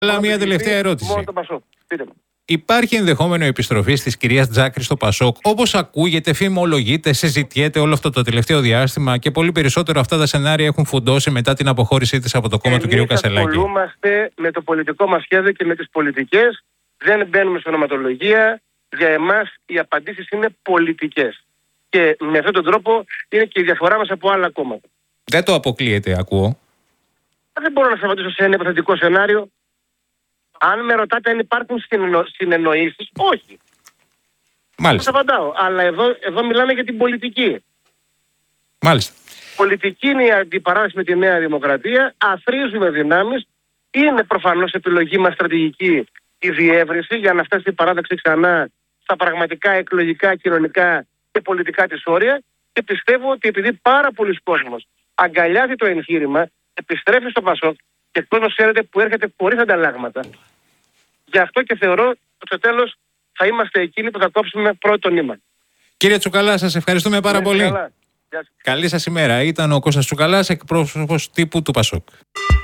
Αλλά μια τελευταία ερώτηση. Μόνο το Πασόκ. Πείτε μου. Υπάρχει ενδεχόμενο επιστροφή της κυρίας Τζάκρη στο Πασόκ, όπως ακούγεται, φημολογείται, συζητιέται όλο αυτό το τελευταίο διάστημα και πολύ περισσότερο αυτά τα σενάρια έχουν φουντώσει μετά την αποχώρησή της από το κόμμα του κυρίου Κασελάκη? Ασχολούμαστε με το πολιτικό μας σχέδιο και με τις πολιτικές. Δεν μπαίνουμε σε ονοματολογία. Για εμάς οι απαντήσεις είναι πολιτικές. Και με αυτόν τον τρόπο είναι και η διαφορά μας από άλλα κόμματα. Δεν το αποκλείεται, ακούω. Δεν μπορώ να σας απαντήσω σε ένα υποθετικό σενάριο. Αν με ρωτάτε αν υπάρχουν συνεννοήσεις, όχι. Μάλιστα. Δεν σας απαντάω. Αλλά εδώ μιλάμε για την πολιτική. Μάλιστα. Πολιτική είναι η αντιπαράθεση με τη Νέα Δημοκρατία. Αθροίζουμε δυνάμεις. Είναι προφανώς επιλογή μας στρατηγική η διεύρυνση για να φτάσει η παράταξη ξανά στα πραγματικά εκλογικά, κοινωνικά και πολιτικά της όρια. Και πιστεύω ότι επειδή πάρα πολλοί κόσμος αγκαλιάζει το εγχείρημα, επιστρέφει στο Πασόκ και κόσμος ξέρετε που έρχεται χωρίς ανταλλάγματα. Γι' αυτό και θεωρώ ότι στο τέλος θα είμαστε εκείνοι που θα κόψουμε πρώτο νήμα. Κύριε Τσουκαλά, σας ευχαριστούμε πάρα πολύ. Καλά. Καλή σας ημέρα. Ήταν ο Κώστας Τσουκαλάς, εκπρόσωπος τύπου του Πασόκ.